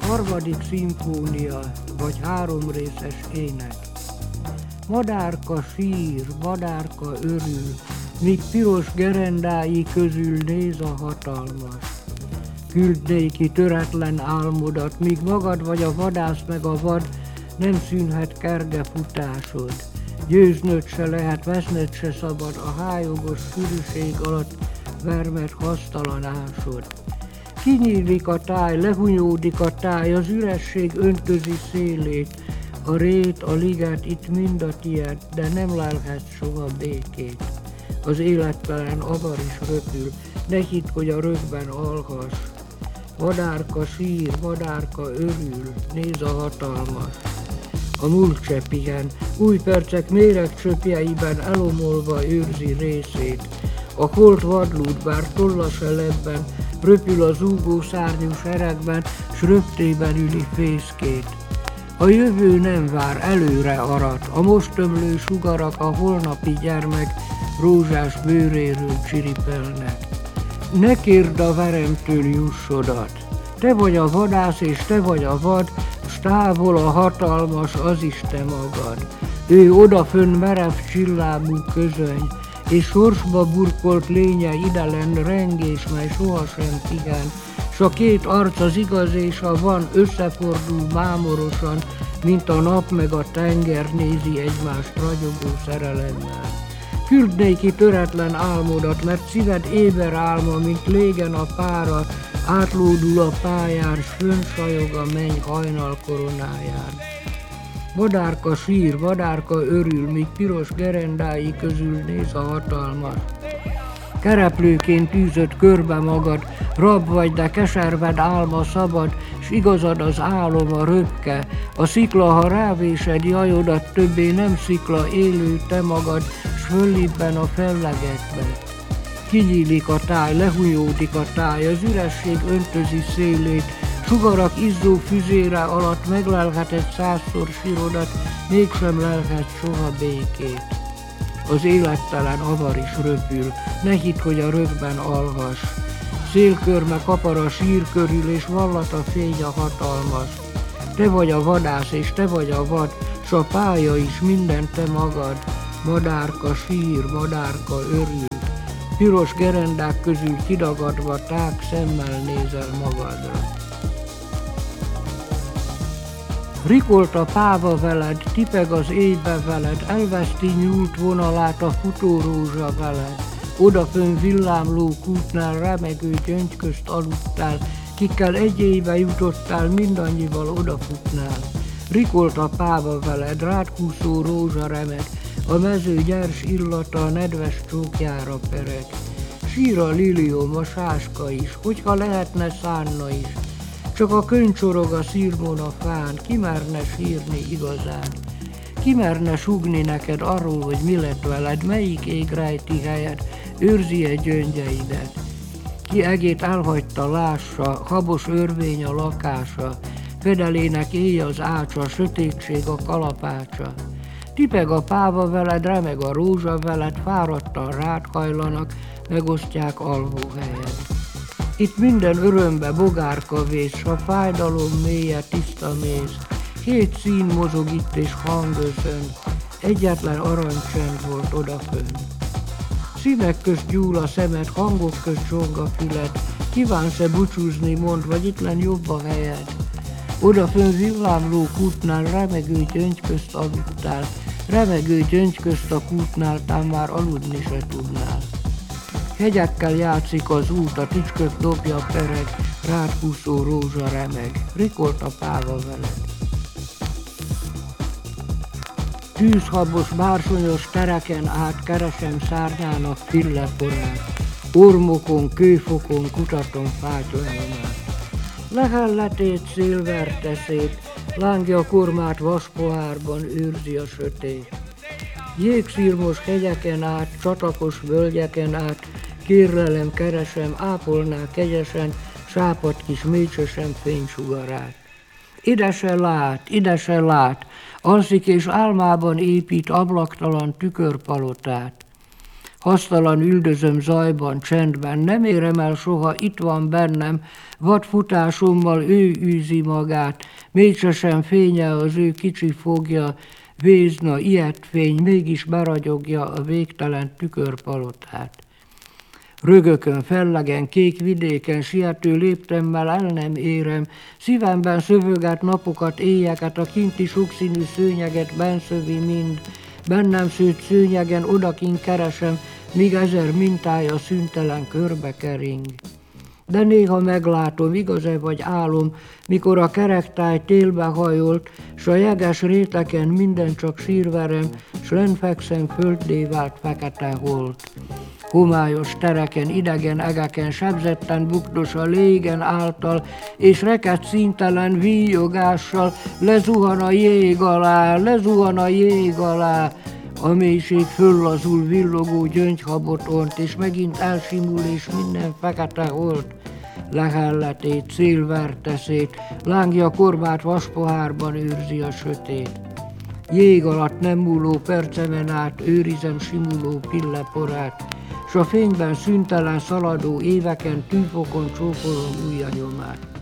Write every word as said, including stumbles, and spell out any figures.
harmadik szimfónia, vagy háromrészes ének. Madárka sír, madárka örül, míg piros gerendái közül néz a hatalmas. Küld néki töretlen álmodat, míg magad vagy a vadász meg a vad, nem szűnhet kerge futásod. Győznöd se lehet, veszned se szabad, a hájogos sűrűség alatt vermet hasztalan ásod. Kinyílik a táj, lehunyódik a táj, az üresség öntözi szélét, a rét, a liget, itt mind a tiéd, de nem lelhetsz soha békét. Az élettelen avar is röpül, ne hidd, hogy a rögben alhass. Madárka sír, madárka örül, néz a hatalmas. A múlt se pihen, új percek méregcsöpjeiben elomolva őrzi részét. A holt vadlúd, bár tolla se lebben, röpül az úgó szárnyú seregben, s röptében üli fészkét. A jövő nem vár, előre arat, a most ömlő sugarak, a holnapi gyermek rózsás bőréről csiripelnek. Ne kérd a veremtől jussodat, te vagy a vadász és te vagy a vad, s távol a hatalmas, az is te magad. Ő odafönn merev csillábú közöny, és sorsba burkolt lénye idelen rengés, mely sohasem pihen, s a két arc az igaz és a van összefordul mámorosan, mint a nap meg a tenger nézi egymást ragyogó szerelemmel. Küld néki töretlen álmodat, mert szíved éber álma, mint légen a pára, átlódul a pályán, s fönnsajog a menny hajnal koronáján. Madárka sír, madárka örül, míg piros gerendái közül néz a hatalmas. Kereplőként tűzött körbe magad, rab vagy, de keserved álma szabad, s igazad az álom a röpke. A szikla, ha rávésed jajodat, többé nem szikla, élő te magad, s föllibben a fellegekbe. Kinyílik a táj, lehunyódik a táj, az üresség öntözi szélét, sugarak izzó füzére alatt meglelheted százszor sírodat, mégsem lelhetsz soha békét. Az élettelen avar is röpül, ne hidd, hogy a rögben alhass. Szélkörme kapar a sír körül, és vallat a fény a hatalmas. Te vagy a vadász, és te vagy a vad, s a pálya is minden te magad. Madárka sír, madárka örül, piros gerendák közül kidagadva tág szemmel nézel magadra. Rikolt a páva veled, tipeg az éjbe veled, elveszti nyúlt vonalát a futórózsa veled. Odafönn villámló kútnál remegő gyöngy közt aludtál, kikkel egy éjbe jutottál, mindannyival odafutnál. Rikolt a páva veled, rád kúszó rózsa remeg, a mező gyers illata a nedves csókjára pereg. Sír a lilium, a sáska is, hogyha lehetne szánna is. Csak a könyv csorog a szirmon a fán, ki merne sírni igazán? Ki merne sugni neked arról, hogy mi lett veled, melyik ég rejti helyed, őrzi-e gyöngyeidet? Ki egét elhagyta, lássa, habos örvény a lakása, fedelének éj az ácsa, sötétség a kalapácsa. Tipeg a páva veled, remeg a rózsa veled, fáradtan rád hajlanak, megosztják alvóhelyed. Itt minden örömbe bogárka vész, s a fájdalom mélye tiszta méz. Hét szín mozog itt és hangöszön, egyetlen aranycsend volt odafönn. Színek közt gyúl a szemed, hangok közt zsong a füled, kívánsz-e búcsúzni, mondd, vagy ittlen jobb a helyed? Odafönn villámló kútnál remegő gyöngy közt aludtál, remegő gyöngy közt a kútnál, tám már aludni se tudnál. Hegyekkel játszik az út, a tücskök dobja pereg, rád kúszó rózsa remeg, rikolt a páva veled. Tűzhabos, bársonyos tereken át keresem szárnyának filleporát, ormokon, kőfokon kutatom fáty lenyomát. Lehelletét szél verte szét, lángja kormát vaspohárban őrzi a sötét. Jégszirmos hegyeken át, csatakos völgyeken át, kérlelem keresem, ápolná kegyesen, sápadt kis mécsösem fénysugarát. Ide se lát, ide se lát, alszik és álmában épít ablaktalan tükörpalotát. Hasztalan üldözöm zajban, csendben, nem érem el soha, itt van bennem, vadfutásommal ő űzi magát, mégsesem fénye az ő kicsi fogja, vézna, ilyet fény, mégis beragyogja a végtelen tükörpalotát. Rögökön, fellegen, kék vidéken, siető léptemmel el nem érem, szívemben szövöget napokat, éjjeket, a kinti sokszínű szőnyeget benszövi mind, bennem szőtt szőnyegen odakint keresem, míg ezer mintája szüntelen körbe kering. De néha meglátom, igaz-e vagy álom, mikor a kerektáj télbe hajolt, s a jeges réteken minden csak sírverem, s lenfekszem földdé vált fekete holt. Homályos tereken, idegen egeken, sebzetten bukdos a légen által, és rekedt színtelen víjogással lezuhan a jég alá, lezuhan a jég alá. A mélység föllazul villogó gyöngyhabotont, és megint elsimul, és minden fekete holt. Lehelletét, szél verte szét, lángja kormát vaspohárban őrzi a sötét. Jég alatt nem múló percemen át őrizem simuló pilleporát, s a fényben szüntelen szaladó éveken tűfokon csókolom ujjanyomát.